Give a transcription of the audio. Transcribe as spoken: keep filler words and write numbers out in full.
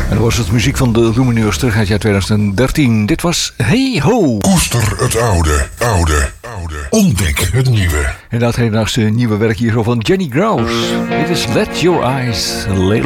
En dat was het muziek van de Lumineers terug uit jaar twintig dertien. Dit was Hey Ho. Koester het oude, oude, oude. Ontdek het nieuwe. En dat hedendaagse nieuwe werk hier van Jenny Grouse. Dit is Let Your Eyes Lay